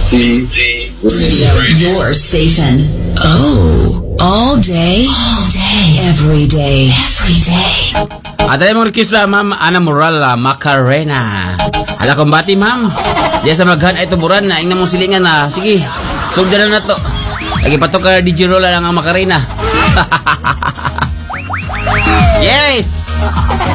Radio, your station. Oh, all day, every day. At ay mong request Ma'am Ana Moral Macarena. Ala kong bati, ma'am. Diya sa maghan ay tuburan na ing namong silingan na. Sige, sugdan na to. Lagi pa to ka DJ Rola lang ang Macarena. Yes!